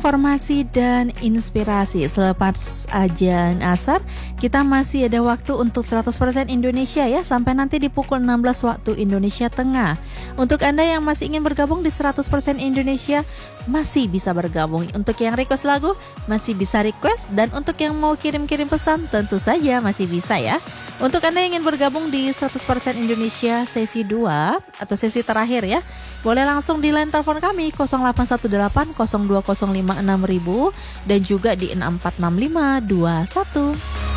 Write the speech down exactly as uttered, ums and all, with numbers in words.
informasi dan inspirasi. Selepas ajan asar, kita masih ada waktu untuk seratus persen Indonesia ya, sampai nanti di pukul enam belas waktu Indonesia Tengah. Untuk Anda yang masih ingin bergabung di seratus persen Indonesia, masih bisa bergabung. Untuk yang request lagu, masih bisa request. Dan untuk yang mau kirim-kirim pesan, tentu saja masih bisa ya. Untuk Anda yang ingin bergabung di seratus persen Indonesia sesi dua atau sesi terakhir ya, boleh langsung di line telepon kami nol delapan satu delapan nol dua nol lima enam ribu dan juga di enam empat enam lima dua satu.